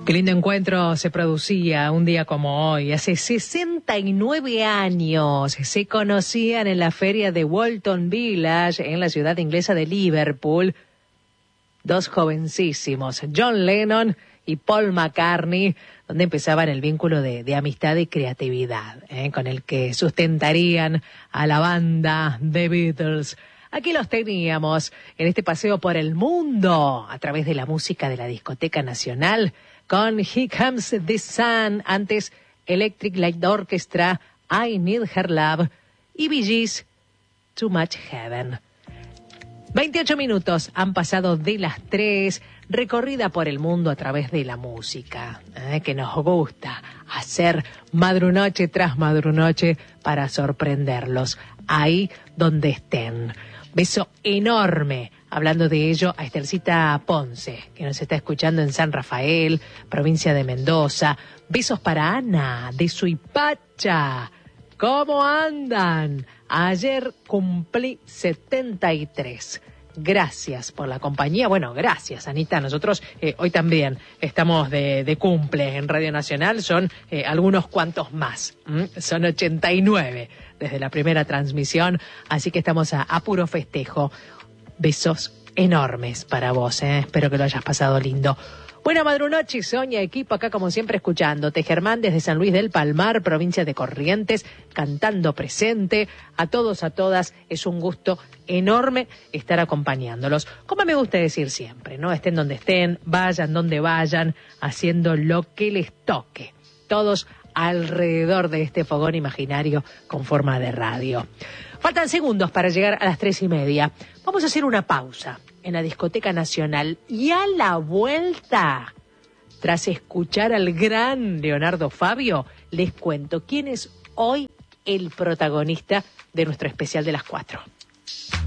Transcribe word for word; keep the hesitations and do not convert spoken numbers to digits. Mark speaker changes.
Speaker 1: Qué lindo encuentro se producía un día como hoy. Hace sesenta y nueve años se conocían en la feria de Walton Village, en la ciudad inglesa de Liverpool, dos jovencísimos, John Lennon y Paul McCartney, donde empezaban el vínculo de, de amistad y creatividad, ¿eh? con el que sustentarían a la banda The Beatles. Aquí los teníamos en este paseo por el mundo a través de la música de la Discoteca Nacional, con Here Comes the Sun, antes Electric Light Orchestra, I Need Her Love, y Bee Gees, Too Much Heaven. veintiocho minutos han pasado de las tres, recorrida por el mundo a través de la música, ¿eh? que nos gusta hacer madrunoche tras madrunoche para sorprenderlos ahí donde estén. Beso enorme, hablando de ello, a Estelcita Ponce, que nos está escuchando en San Rafael, provincia de Mendoza. Besos para Ana, de Suipacha. ¿Cómo andan? Ayer cumplí setenta y tres. Gracias por la compañía. Bueno, gracias, Anita. Nosotros eh, hoy también estamos de, de cumple en Radio Nacional. Son eh, algunos cuantos más. ¿Mm? Son ochenta y nueve desde la primera transmisión. Así que estamos a, a puro festejo. Besos enormes para vos. ¿eh? Espero que lo hayas pasado lindo. Buena madrunoche, Sonia, equipo, acá como siempre escuchándote. Germán desde San Luis del Palmar, provincia de Corrientes, cantando presente. A todos, a todas, es un gusto enorme estar acompañándolos. Como me gusta decir siempre, ¿no? Estén donde estén, vayan donde vayan, haciendo lo que les toque. Todos alrededor de este fogón imaginario con forma de radio. Faltan segundos para llegar a las tres y media. Vamos a hacer una pausa en la Discoteca Nacional y a la vuelta, tras escuchar al gran Leonardo Fabio, les cuento quién es hoy el protagonista de nuestro especial de las cuatro.